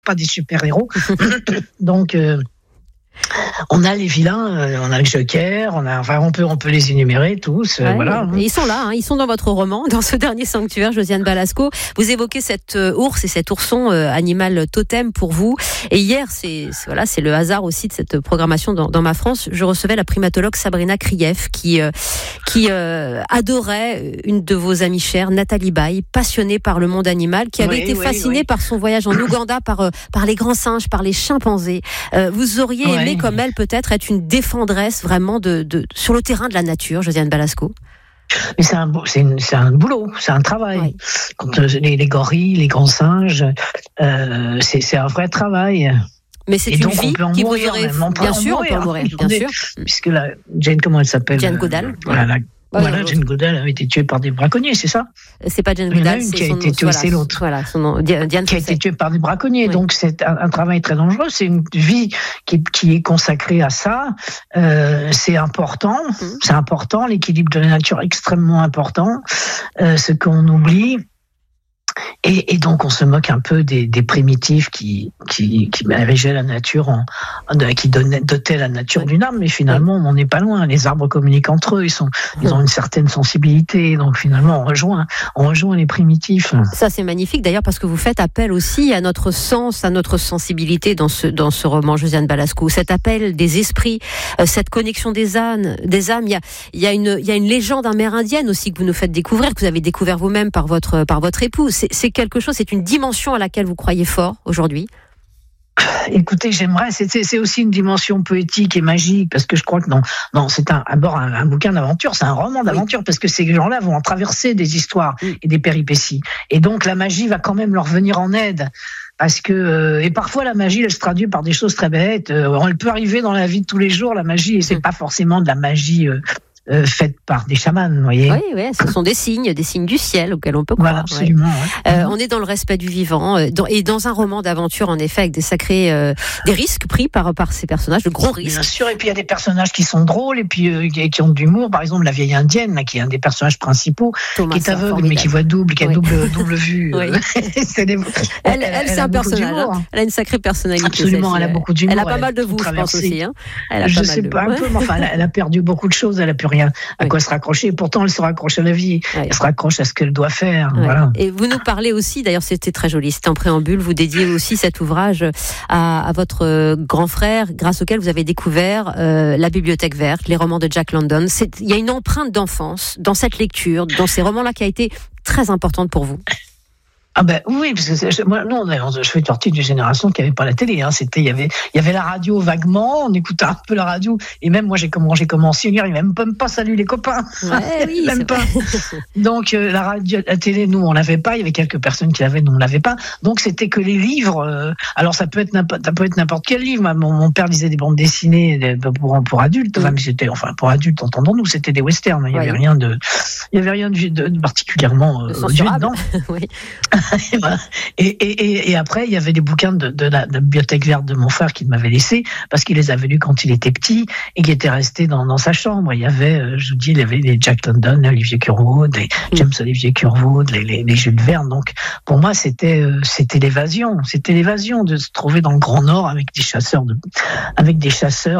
pas des super-héros. Donc, on a les vilains, on a le Joker, on peut les énumérer tous. Voilà. Et ils sont là, ils sont dans votre roman, dans ce dernier sanctuaire, Josiane Balasco. Vous évoquez cet ours et cet ourson animal totem pour vous. Et hier, c'est le hasard aussi de cette programmation dans Ma France. Je recevais la primatologue Sabrina Krief qui adorait une de vos amies chères, Nathalie Baye, passionnée par le monde animal, qui avait été fascinée par son voyage en Ouganda, par les grands singes, par les chimpanzés. Vous auriez aimé, comme elle, peut-être être une défendresse vraiment sur le terrain de la nature, Josiane Balasco? Mais c'est un boulot, c'est un travail. Oui. Quand les gorilles, les grands singes, c'est un vrai travail. Mais c'est une vie qui vous aurait... Bien sûr, on peut en mourir, bien sûr. Puisque la Jane, comment elle s'appelle? Jane Goodall. Jane Goodall a été tuée par des braconniers, c'est ça? C'est pas Jane Goodall, c'est son nom. Qui a été tuée, c'est l'autre. Voilà, son nom, Diane qui a été tuée par des braconniers. Oui. Donc c'est un travail très dangereux. C'est une vie qui est consacrée à ça. C'est important. C'est important. L'équilibre de la nature est extrêmement important. Ce qu'on oublie. Et donc on se moque un peu des primitifs qui érigeaient la nature, qui dotaient la nature d'une âme, mais finalement on n'est pas loin. Les arbres communiquent entre eux, ils ont une certaine sensibilité, donc finalement on rejoint les primitifs. Ça c'est magnifique d'ailleurs parce que vous faites appel aussi à notre sens, à notre sensibilité dans ce roman, Josiane Balasco. Cet appel des esprits, cette connexion des âmes. Il y a une légende amérindienne aussi que vous nous faites découvrir, que vous avez découvert vous-même par votre époux. C'est quelque chose, c'est une dimension à laquelle vous croyez fort aujourd'hui? Écoutez, j'aimerais, c'est aussi une dimension poétique et magique, parce que je crois que non, c'est d'abord un bouquin d'aventure, c'est un roman d'aventure, parce que ces gens-là vont en traverser des histoires et des péripéties. Et donc la magie va quand même leur venir en aide. Parce que et parfois la magie, elle se traduit par des choses très bêtes. Elle peut arriver dans la vie de tous les jours, la magie, et c'est pas forcément de la magie faites par des chamans, vous voyez. Oui, ce sont des signes du ciel auxquels on peut croire. Voilà, absolument. Ouais. On est dans le respect du vivant et dans un roman d'aventure, en effet, avec des risques pris par ces personnages, de gros risques. Bien sûr, et puis il y a des personnages qui sont drôles et puis qui ont de l'humour. Par exemple, la vieille indienne, là, qui est un des personnages principaux, Thomas, qui est aveugle mais qui voit double, qui a double vue. Oui. Elle c'est un personnage. Elle a une sacrée personnalité. Absolument, elle a beaucoup d'humour. Elle a pas mal de vous, je pense aussi. Je sais pas un peu, mais enfin, elle a perdu beaucoup de choses. Elle a plus rien à quoi se raccrocher. Et pourtant, elle se raccroche à la vie. Elle se raccroche à ce qu'elle doit faire. Voilà. Et vous nous parlez aussi, d'ailleurs, c'était très joli, c'était en préambule, vous dédiez aussi cet ouvrage à votre grand frère, grâce auquel vous avez découvert la Bibliothèque verte, les romans de Jack London. Il y a une empreinte d'enfance dans cette lecture, dans ces romans-là, qui a été très importante pour vous. Ah ben oui, parce que je fais partie d'une génération qui n'avait pas la télé. Il y avait la radio vaguement, on écoutait un peu la radio, et même moi j'ai commencé à lire, il même pas salut les copains, oui, même pas. Donc la radio, la télé, nous on l'avait pas. Il y avait quelques personnes qui l'avaient, nous on l'avait pas. Donc c'était que les livres. Alors ça peut être n'importe quel livre. Mon père lisait des bandes dessinées pour adultes. Pour adultes, entendons-nous, c'était des westerns. Il y avait rien de particulièrement dur dedans. Oui. Et après, il y avait des bouquins de la bibliothèque verte de mon frère qu'il m'avait laissé parce qu'il les avait lus quand il était petit et qui étaient restés dans sa chambre. Il y avait, je vous dis, il y avait les Jack London, les Olivier Curwood, les James Olivier Curwood, les Jules Verne. Donc, pour moi, c'était l'évasion. C'était l'évasion de se trouver dans le Grand Nord avec des chasseurs, avec des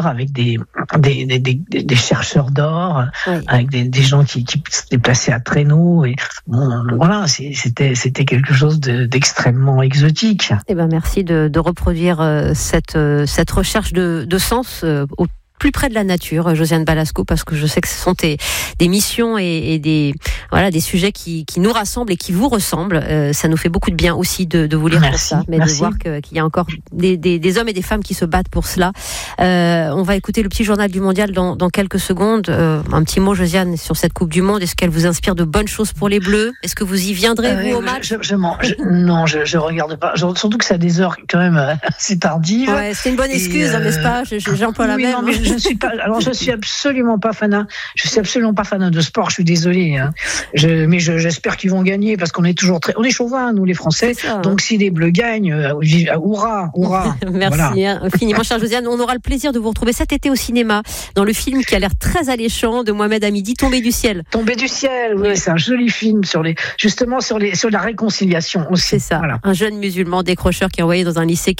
chercheurs d'or, avec des gens qui se déplaçaient à traîneau. Et bon, voilà, c'était quelque chose d'extrêmement exotique. Eh ben merci de reproduire cette recherche de sens au plus près de la nature, Josiane Balasco, parce que je sais que ce sont des missions et des sujets qui nous rassemblent et qui vous ressemblent. Ça nous fait beaucoup de bien aussi de vous lire pour ça, mais de voir qu'il y a encore des hommes et des femmes qui se battent pour cela. On va écouter le petit journal du mondial dans quelques secondes. Un petit mot, Josiane, sur cette Coupe du Monde. Est-ce qu'elle vous inspire de bonnes choses pour les Bleus? Est-ce que vous y viendrez, vous, au match? Non, je regarde pas. Surtout que c'est à des heures quand même assez tardives. Ouais, c'est une bonne excuse, n'est-ce pas? J'emploie la même. Non, mais je suis absolument pas fanat. Je suis absolument pas fanat de sport. Je suis désolé. Mais j'espère qu'ils vont gagner parce qu'on est toujours on est chauvins, nous les Français. Donc si les Bleus gagnent, hurrah. Merci infiniment, chère Josiane. On aura le plaisir de vous retrouver cet été au cinéma dans le film qui a l'air très alléchant de Mohamed Hamidi, Tombé du ciel. Tombé du ciel, oui, c'est un joli film sur la réconciliation aussi. C'est ça. Voilà. Un jeune musulman décrocheur qui est envoyé dans un lycée